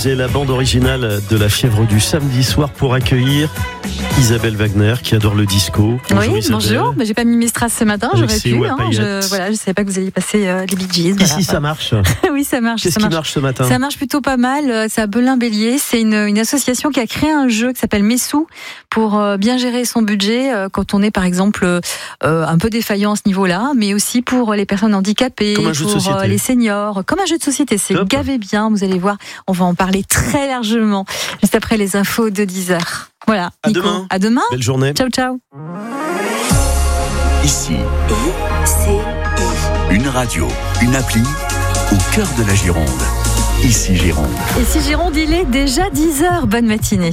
utilisé la bande originale de La Fièvre du samedi soir pour accueillir Isabelle Wagner qui adore le disco. Bonjour, oui, bonjour. Mais j'ai pas mis mes strass ce matin, j'aurais pu. Je savais pas que vous alliez passer les Bee Gees. Voilà. Ici, ça marche. Oui, ça marche. Qu'est-ce qui marche ce matin ? Ça marche plutôt pas mal. C'est à Belin-Bélier. C'est une association qui a créé un jeu qui s'appelle Messou pour bien gérer son budget quand on est, par exemple, un peu défaillant à ce niveau-là, mais aussi pour les personnes handicapées, pour les seniors. Comme un jeu de société. C'est Top. Gavé bien. Vous allez voir, on va en parler très largement juste après les infos de 10h. Voilà. À Nico. demain. À demain. Belle journée. Ciao, ciao. Ici, une radio, une appli au cœur de la Gironde. Ici Gironde. Ici Gironde, il est déjà 10h. Bonne matinée.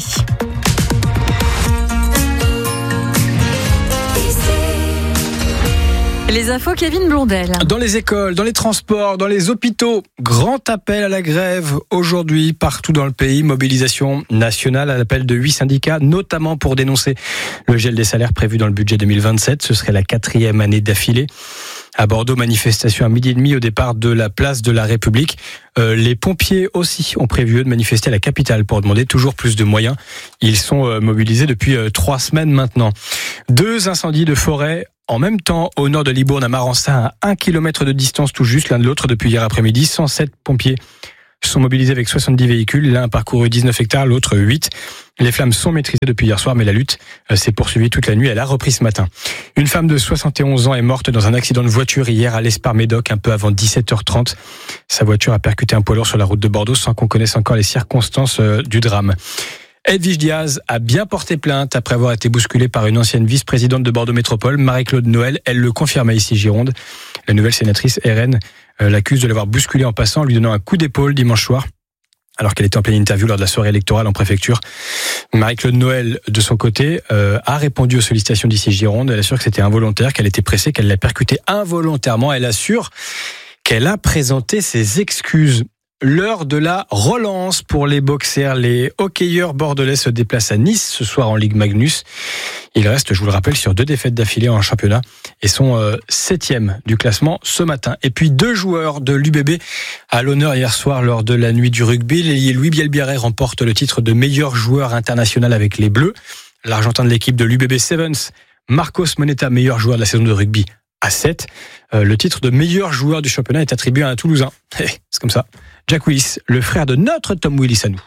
Les infos, Kevin Blondel. Dans les écoles, dans les transports, dans les hôpitaux, grand appel à la grève aujourd'hui partout dans le pays. Mobilisation nationale à l'appel de 8 syndicats, notamment pour dénoncer le gel des salaires prévu dans le budget 2027. Ce serait la 4e année d'affilée. À Bordeaux, manifestation à 12h30 au départ de la place de la République. Les pompiers aussi ont prévu de manifester à la capitale pour demander toujours plus de moyens. Ils sont mobilisés depuis 3 semaines maintenant. 2 incendies de forêt en même temps au nord de Libourne à Marensin, à 1 km de distance tout juste l'un de l'autre depuis hier après-midi. 107 pompiers sont mobilisés avec 70 véhicules. L'un a parcouru 19 hectares, l'autre 8. Les flammes sont maîtrisées depuis hier soir, mais la lutte s'est poursuivie toute la nuit. Elle a repris ce matin. Une femme de 71 ans est morte dans un accident de voiture hier à l'Espar-Médoc, un peu avant 17h30. Sa voiture a percuté un poids lourd sur la route de Bordeaux sans qu'on connaisse encore les circonstances du drame. Edwige Diaz a bien porté plainte après avoir été bousculée par une ancienne vice-présidente de Bordeaux Métropole, Marie-Claude Noël. Elle le confirme ici Gironde. La nouvelle sénatrice RN l'accuse de l'avoir bousculée en passant, en lui donnant un coup d'épaule dimanche soir, alors qu'elle était en pleine interview lors de la soirée électorale en préfecture. Marie-Claude Noël, de son côté, a répondu aux sollicitations d'ici Gironde. Elle assure que c'était involontaire, qu'elle était pressée, qu'elle l'a percuté involontairement. Elle assure qu'elle a présenté ses excuses. L'heure de la relance pour les boxers. Les hockeyeurs bordelais se déplacent à Nice ce soir en Ligue Magnus. Ils restent, je vous le rappelle, sur 2 défaites d'affilée en championnat et sont 7e du classement ce matin. Et puis 2 joueurs de l'UBB à l'honneur hier soir lors de la nuit du rugby. L'ailier Louis Bielbiarré remporte le titre de meilleur joueur international avec les Bleus. L'Argentin de l'équipe de l'UBB Sevens, Marcos Moneta, meilleur joueur de la saison de rugby à 7. Le titre de meilleur joueur du championnat est attribué à un Toulousain. C'est comme ça. Jack Willis, le frère de notre Tom Willis à nous.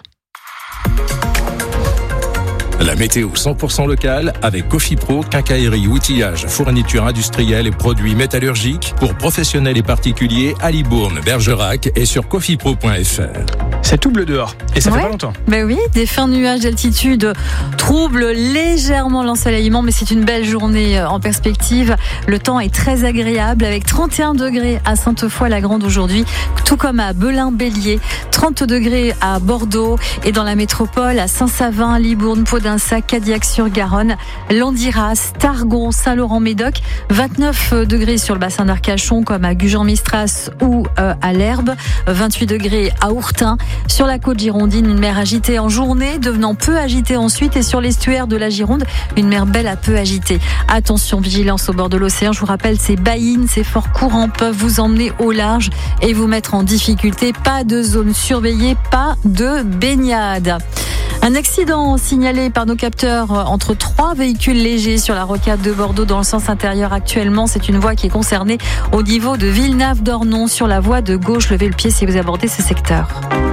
La météo 100% locale avec Coffee Pro, quincaillerie, outillage, fourniture industrielle et produits métallurgiques pour professionnels et particuliers à Libourne, Bergerac et sur coffeepro.fr. C'est tout bleu dehors et ça fait pas longtemps. Ben oui, des fins de nuages d'altitude troublent légèrement l'ensoleillement, mais c'est une belle journée en perspective. Le temps est très agréable avec 31 degrés à Sainte-Foy-la-Grande aujourd'hui, tout comme à Belin-Bélier, 30 degrés à Bordeaux et dans la métropole à Saint-Savin, Libourne, Podinsac, Cadillac-sur-Garonne, Landiras, Targon, Saint-Laurent-Médoc, 29 degrés sur le bassin d'Arcachon comme à Gujan-Mestras ou à l'Herbe, 28 degrés à Ourtin. Sur la côte girondine, une mer agitée en journée, devenant peu agitée ensuite. Et sur l'estuaire de la Gironde, une mer belle à peu agitée. Attention, vigilance au bord de l'océan. Je vous rappelle, ces baïnes, ces forts courants peuvent vous emmener au large et vous mettre en difficulté. Pas de zone surveillée, pas de baignade. Un accident signalé par nos capteurs entre 3 véhicules légers sur la rocade de Bordeaux dans le sens intérieur actuellement. C'est une voie qui est concernée au niveau de Villeneuve-d'Ornon sur la voie de gauche. Levez le pied si vous abordez ce secteur.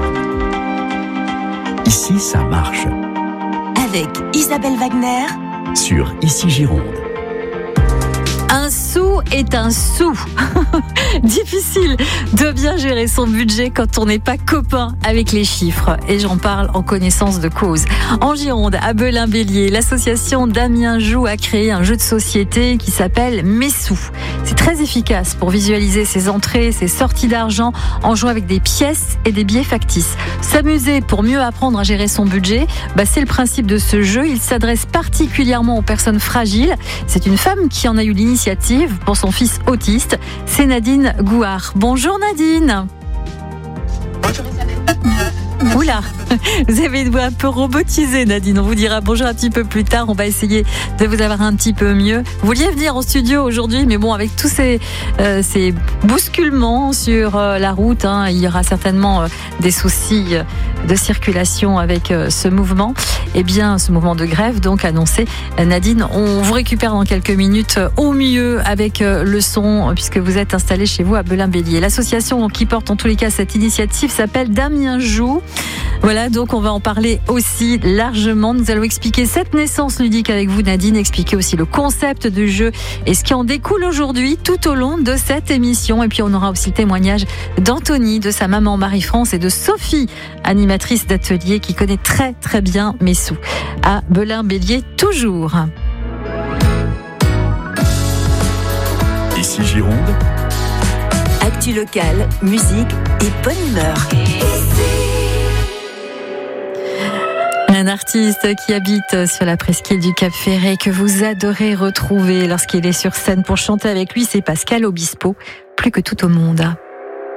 Ici, ça marche. Avec Isabelle Wagner sur Ici Gironde. Un sou est un sou. Difficile de bien gérer son budget quand on n'est pas copain avec les chiffres. Et j'en parle en connaissance de cause. En Gironde, à Belin-Bélier, l'association Damien Joux a créé un jeu de société qui s'appelle Messou. C'est très efficace pour visualiser ses entrées, ses sorties d'argent en jouant avec des pièces et des billets factices. S'amuser pour mieux apprendre à gérer son budget, c'est le principe de ce jeu. Il s'adresse particulièrement aux personnes fragiles. C'est une femme qui en a eu l'initiative pour son fils autiste. C'est Nadine Gouard. Bonjour Nadine. Oula, vous avez une voix un peu robotisée, Nadine. On vous dira bonjour un petit peu plus tard. On va essayer de vous avoir un petit peu mieux. Vous vouliez venir en studio aujourd'hui, mais bon, avec tous ces bousculements sur la route, il y aura certainement des soucis de circulation avec ce mouvement. Eh bien, ce mouvement de grève, donc annoncé. Nadine, on vous récupère dans quelques minutes au mieux avec le son, puisque vous êtes installé chez vous à Belin-Bélier. L'association qui porte en tous les cas cette initiative s'appelle Damien Joux. Voilà, donc on va en parler aussi largement. Nous allons expliquer cette naissance ludique avec vous, Nadine, expliquer aussi le concept du jeu et ce qui en découle aujourd'hui tout au long de cette émission. Et puis on aura aussi le témoignage d'Anthony, de sa maman Marie-France et de Sophie, animatrice d'atelier qui connaît très très bien Messou. À Belin-Bélier, toujours. Ici Gironde. Actu locale, musique et bonne humeur. Un artiste qui habite sur la presqu'île du Cap Ferret que vous adorez retrouver lorsqu'il est sur scène pour chanter avec lui, c'est Pascal Obispo, plus que tout au monde.